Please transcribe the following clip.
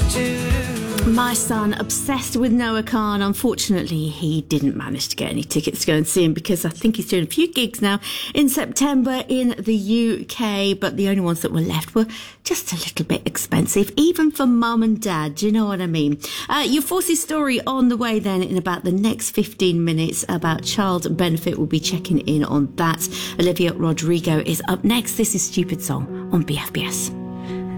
My son, obsessed with Noah Khan. Unfortunately, he didn't manage to get any tickets to go and see him because I think he's doing a few gigs now in September in the UK, but the only ones that were left were just a little bit expensive, even for mum and dad. Do you know what I mean? Your Forces story on the way then in about the next 15 minutes about child benefit. We'll be checking in on that. Olivia Rodrigo is up next. This is Stupid Song on BFBS.